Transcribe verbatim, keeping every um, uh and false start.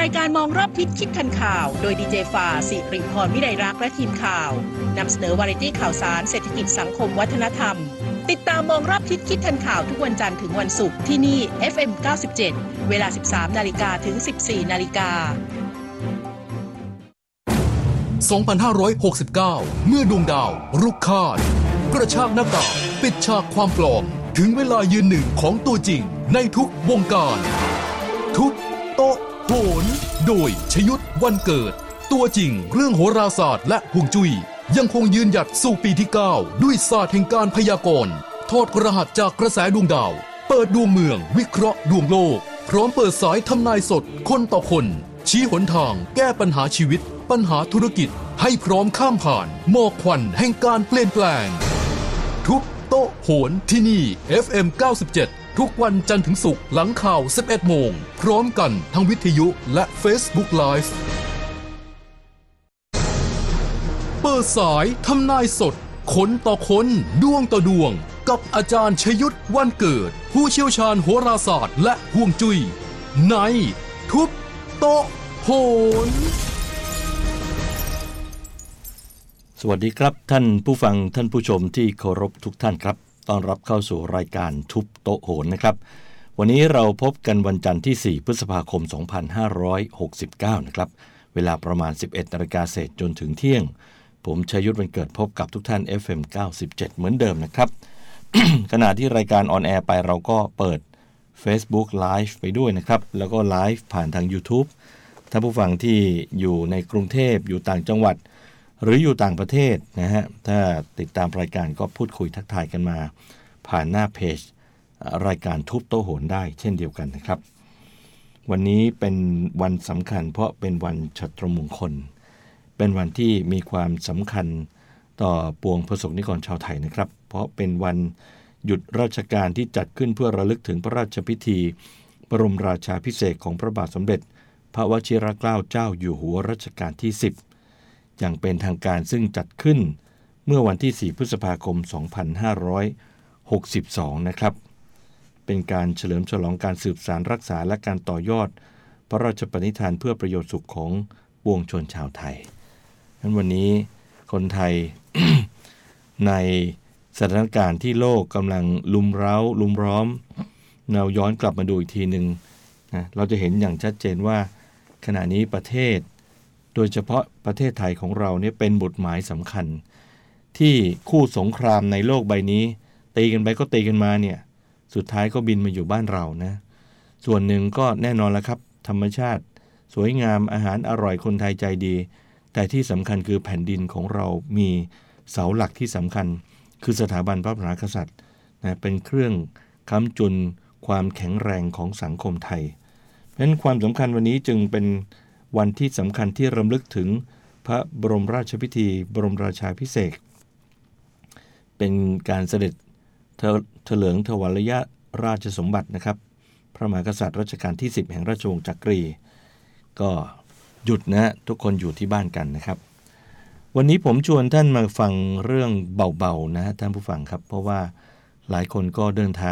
ายการมองรอบทิศคิดทันข่าวโดยดีเจฟาสิริพรวิไลรักษ์และทีมข่าวนำเสนอวาไรตี้ข่าวสารเศรษฐกิจสังคมวัฒนธรรมติดตามมองรอบทิศคิดทันข่าวทุกวันจันทร์ถึงวันศุกร์ที่นี่ เอฟ เอ็ม เก้าสิบเจ็ด เวลา สิบสามนาฬิกา ถึง สิบสี่นาฬิกาสองพันห้าร้อยหกสิบเก้า เมื่อดวงดาวรุกคาดกระชากหน้ากากปิดฉากความปลอมถึงเวลายืนหนึ่งของตัวจริงในทุกวงการทุบโต๊ะโหนโดยชยุทธวันเกิดตัวจริงเรื่องโหราศาสตร์และฮวงจุ้ยยังคงยืนหยัดสู่ปีที่เก้าด้วยศาสตร์แห่งการพยากรณ์ถอดรหัสจากกระแสดวงดาวเปิดดวงเมืองวิเคราะห์ดวงโลกพร้อมเปิดสายทำนายสดคนต่อคนชี้หนทางแก้ปัญหาชีวิตปัญหาธุรกิจให้พร้อมข้ามผ่านหมอกควันแห่งการเปลี่ยนแปลงทุบโต๊ะโหนที่นี่ เอฟ เอ็ม เก้าสิบเจ็ด ทุกวันจันทร์ถึงศุกร์หลังข่าว สิบเอ็ดโมงพร้อมกันทั้งวิทยุและ Facebook Live เปิดสายทำนายสดคนต่อคนดวงต่อดวงกับอาจารย์ชยุทธวันเกิดผู้เชี่ยวชาญโหราศาสตร์และฮวงจุ้ยในทุบโต๊ะโหนสวัสดีครับท่านผู้ฟังท่านผู้ชมที่เคารพทุกท่านครับต้อนรับเข้าสู่รายการทุบโต๊ะโหนนะครับวันนี้เราพบกันวันจันทร์ที่สี่พฤษภาคมสองพันห้าร้อยหกสิบเก้านะครับเวลาประมาณ สิบเอ็ดนาฬิกาเศษจนถึงเที่ยงผมชยุทธวันเกิดพบกับทุกท่าน เอฟ เอ็ม เก้าสิบเจ็ดเหมือนเดิมนะครับ ขณะที่รายการออนแอร์ไปเราก็เปิด Facebook Live ไปด้วยนะครับแล้วก็ไลฟ์ผ่านทาง YouTube ท่านผู้ฟังที่อยู่ในกรุงเทพอยู่ต่างจังหวัดหรืออยู่ต่างประเทศนะฮะถ้าติดตามรายการก็พูดคุยทักทายกันมาผ่านหน้าเพจรายการทุบโต๊ะโหนได้เช่นเดียวกันนะครับวันนี้เป็นวันสำคัญเพราะเป็นวันฉัตรมงคลเป็นวันที่มีความสำคัญต่อปวงประสบนิกรชาวไทยนะครับเพราะเป็นวันหยุดราชการที่จัดขึ้นเพื่อระลึกถึงพระราชพิธีบรมราชาภิเษกของพระบาทสมเด็จพระวชิรเกล้าเจ้าอยู่หัวรัชกาลที่สิบอย่างเป็นทางการซึ่งจัดขึ้นเมื่อวันที่สี่พฤษภาคมสองพันห้าร้อยหกสิบสองนะครับเป็นการเฉลิมฉลองการสืบสานรักษาและการต่อยอดพระราชปณิธานเพื่อประโยชน์สุขของปวงชนชาวไทยนั้นวันนี้คนไทย ในสถานการณ์ที่โลกกำลังลุมเร้าลุมร้อมเราย้อนกลับมาดูอีกทีหนึ่งนะเราจะเห็นอย่างชัดเจนว่าขณะนี้ประเทศโดยเฉพาะประเทศไทยของเราเนี่ยเป็นบทหมายสำคัญที่คู่สงครามในโลกใบนี้ตีกันไปก็ตีกันมาเนี่ยสุดท้ายก็บินมาอยู่บ้านเรานะส่วนหนึ่งก็แน่นอนแล้วครับธรรมชาติสวยงามอาหารอร่อยคนไทยใจดีแต่ที่สำคัญคือแผ่นดินของเรามีเสาหลักที่สำคัญคือสถาบันพระมหากษัตริย์นะเป็นเครื่องค้ำจุนความแข็งแรงของสังคมไทยเพราะฉะนั้นความสำคัญวันนี้จึงเป็นวันที่สำคัญที่รำลึกถึงพระบรมราชพิธีบรมราชาภิเษกเป็นการเสด็จเถลิงถวายราชสมบัตินะครับพระมหากษัตริย์รัชกาลที่สิบแห่งราชวงศ์จักรีก็หยุดนะทุกคนอยู่ที่บ้านกันนะครับวันนี้ผมชวนท่านมาฟังเรื่องเบาๆนะท่านผู้ฟังครับเพราะว่าหลายคนก็เดินทาง